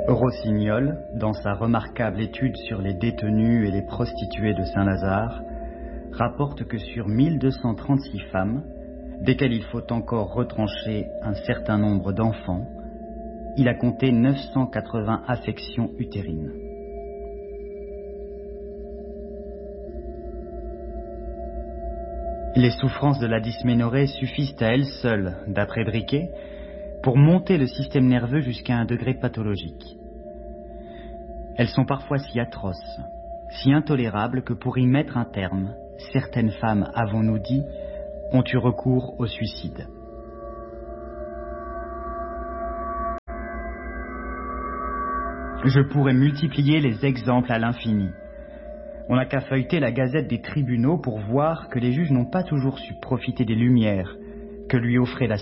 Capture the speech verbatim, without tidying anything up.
Rossignol, dans sa remarquable étude sur les détenus et les prostituées de Saint-Lazare, rapporte que sur mille deux cent trente-six femmes, desquelles il faut encore retrancher un certain nombre d'enfants, il a compté neuf cent quatre-vingts affections utérines. Les souffrances de la dysménorrhée suffisent à elles seules, d'après Briquet, pour monter le système nerveux jusqu'à un degré pathologique. Elles sont parfois si atroces, si intolérables que pour y mettre un terme, certaines femmes, avons-nous dit, ont eu recours au suicide. Je pourrais multiplier les exemples à l'infini. On n'a qu'à feuilleter la gazette des tribunaux pour voir que les juges n'ont pas toujours su profiter des lumières que lui offrait la